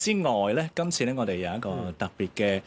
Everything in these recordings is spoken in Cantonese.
之外咧，今次咧我哋有一個特別嘅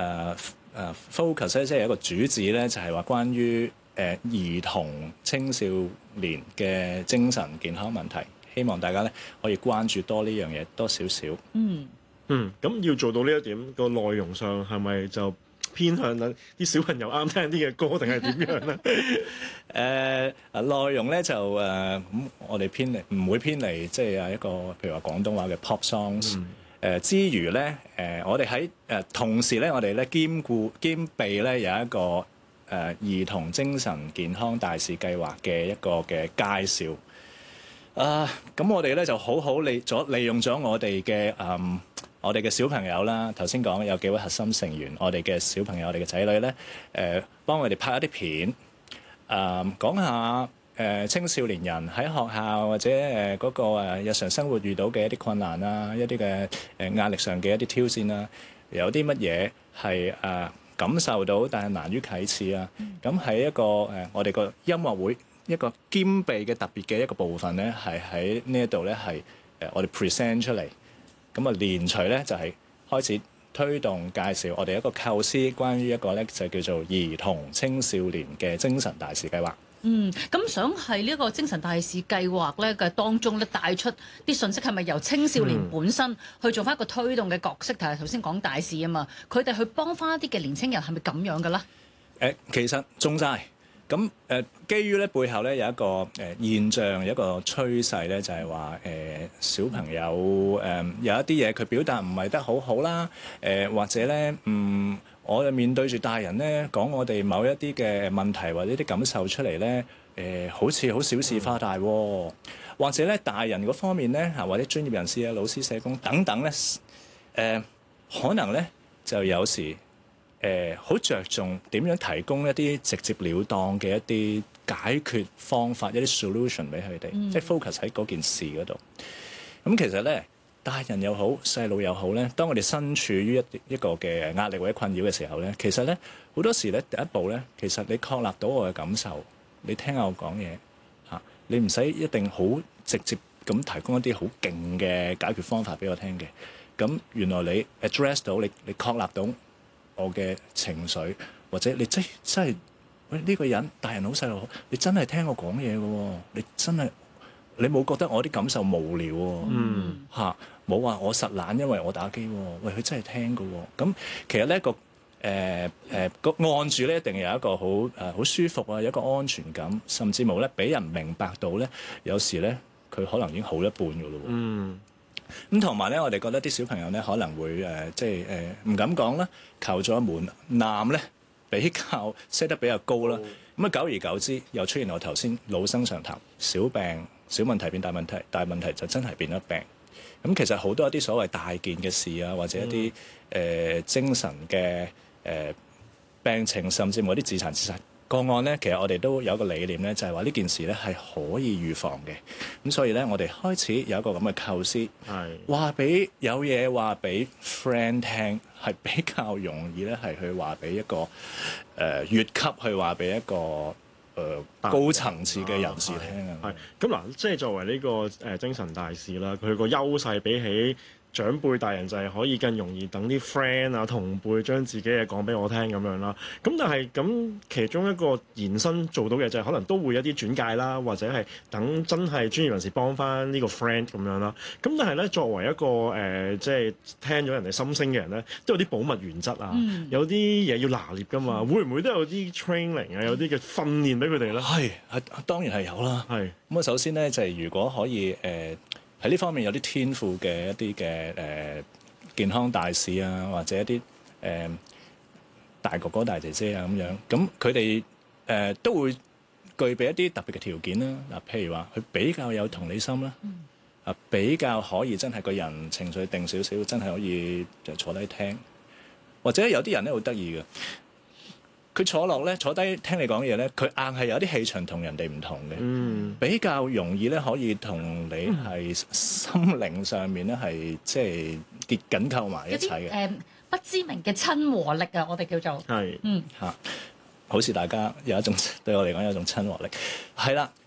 focus 咧，即係一個主旨咧，就係話關於兒童青少年嘅精神健康問題，希望大家咧可以關注多呢樣嘢多少少。 咁要做到呢一點，個內容上係咪就偏向啲小朋友啱聽啲嘅歌，定係點樣咧？ 內容咧就咁，我哋唔會偏離，即係一個譬如話廣東話嘅 pop songs。之餘咧，我哋喺同時咧，我哋咧兼備咧有一個兒童精神健康大使計劃嘅一個嘅介紹。咁我哋咧就好好利用咗我哋嘅小朋友啦。頭先講有幾位核心成員，我哋嘅小朋友、我哋嘅仔女咧，幫我哋拍一啲片，講下青少年人喺學校或者嗰個日常生活遇到嘅一啲困難啊，一啲嘅壓力上嘅一啲挑戰啊，有啲乜嘢係感受到但係難於啟齒啊。咁喺一個我哋個音樂會一個兼備嘅特別嘅一個部分咧，係喺呢一度咧係我哋 present 出嚟。咁啊連隨咧就係開始推動介紹我哋一個構思，關於一個咧就叫做兒童青少年嘅精神大使計劃。 咁想係呢個精神大使計劃咧嘅當中咧帶出啲信息，係咪由青少年本身去做翻一個推動嘅角色？但係頭先講大使啊嘛，佢哋去幫翻一啲嘅年青人，係咪咁樣嘅咧？ 其實中晒。咁基於咧背後咧有一個現象，有一個趨勢咧，就係話小朋友有一啲嘢佢表達唔係得好好啦，或者咧我哋面對住大人咧講我哋某一啲嘅問題或者啲感受出嚟咧，好似好小事化大喎，或者咧大人嗰方面咧或者專業人士啊、老師、社工等等咧，可能咧就有時好着重點樣提供一啲直接了當嘅一啲解決方法，一啲 solution 俾佢哋，即係 focus 喺嗰件事嗰度。咁其實咧，大人又好，細路又好咧，當我哋身處於一個嘅壓力或者困擾嘅時候咧，其實咧好多時咧第一步咧，其實你確立到我嘅感受，你聽下我講嘢嚇，你唔使一定好直接咁提供一啲好勁嘅解決方法俾我聽嘅。咁原來你 address 到你確立到我嘅情緒，或者你真係喂呢個人大人好細路好，你真係聽我講嘢嘅喎，你真係你冇覺得我啲感受無聊喎，冇話我實懶，因為我打機喎，喂佢真係聽嘅喎。咁其實呢個按住咧一定有一個好舒服啊，有一個安全感，甚至冇咧俾人明白到咧，有時咧佢可能已經好一半嘅咯喎。咁同埋咧，我哋覺得啲小朋友咧可能會唔敢講啦，求助門檻咧比較 set 得比較高啦。咁久而久之，又出現我頭先老生常談，小病小問題變大問題，大問題就真係變咗病。咁其實好多一啲所謂大件嘅事啊，或者一啲精神嘅病情，甚至乎一啲自殘自殺個案咧，其實我哋都有一個理念咧，就係話呢件事咧係可以預防嘅。咁所以咧，我哋開始有一個咁嘅構思，話俾有嘢話俾 friend 聽，係比較容易咧，係去話俾一個越級去話俾一個高層次嘅人士聽啊。 咁嗱，即係作為呢個精神大使啦，佢個優勢比起長輩大人就係可以更容易等啲 friend 啊同輩將自己嘢講俾我聽咁樣啦。咁但係咁其中一個延伸做到嘅就係可能都會有啲轉介啦，或者係等真係專業人士幫翻呢個 friend 咁樣啦。咁但係咧，作為一個即係聽咗人哋心聲嘅人咧，都有啲保密原則啊，有啲嘢要拿捏噶嘛。會唔會都有啲 training 啊，有啲嘅訓練俾佢哋咧？ 係當然係有啦。咁啊，首先咧就係如果可以喺呢方面有啲天賦嘅一啲嘅健康大使啊，或者一啲大哥哥大姐姐啊咁樣，咁佢哋都會具備一啲特別嘅條件啦。嗱，譬如話佢比較有同理心啦，比較可以真係個人情緒定少少，真係可以就坐低聽，或者有啲人咧好得意嘅。佢坐落咧，坐低聽你講嘢咧，佢硬係有啲氣場同人哋唔同嘅，比較容易咧可以同你係心靈上面咧係即係結緊扣埋一齊嘅。 不知名嘅親和力啊，我哋叫做好似大家有一種對我嚟講有一種親和力，係啦。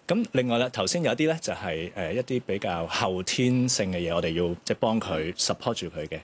咁另外咧，頭先有啲咧就係一啲比較後天性嘅嘢，我哋要即係幫佢 support 住佢嘅。